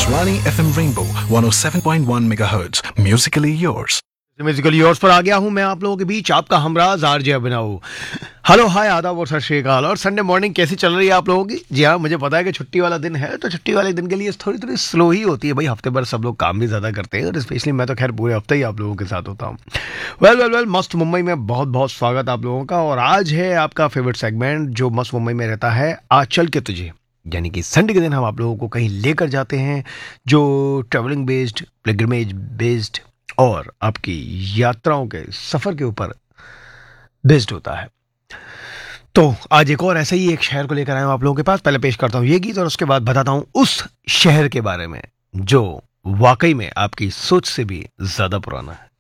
Akashvani FM Rainbow 107.1 MHz. Musically yours. Musical yours पर आ गया हूं मैं आप लोगों के बीच, आपका हमराज आरजे अभिनव। हेलो हाय आदाब और सत श्री अकाल। और संडे मॉर्निंग कैसी चल रही है आप लोगों की? जी हाँ, मुझे पता है कि छुट्टी वाला दिन है, तो छुट्टी वाले दिन के लिए थोड़ी स्लो ही होती है भाई। हफ्ते भर सब लोग काम भी ज़्यादा करते हैं, और स्पेशली मैं तो खैर पूरे हफ्ते ही आप लोगों के साथ होता हूँ। वेल मस्त मुंबई में बहुत बहुत स्वागत आप लोगों का। और आज है आपका फेवरेट सेगमेंट जो मस्त मुंबई में रहता है, आज चल के तुझे। यानी कि संडे के दिन हम आप लोगों को कहीं लेकर जाते हैं जो ट्रैवलिंग बेस्ड, पिलग्रिमेज बेस्ड और आपकी यात्राओं के सफर के ऊपर बेस्ड होता है। तो आज एक और ऐसे ही एक शहर को लेकर आया हूं आप लोगों के पास। पहले पेश करता हूं ये गीत और उसके बाद बताता हूं उस शहर के बारे में जो वाकई में आपकी सोच से भी ज्यादा पुराना है।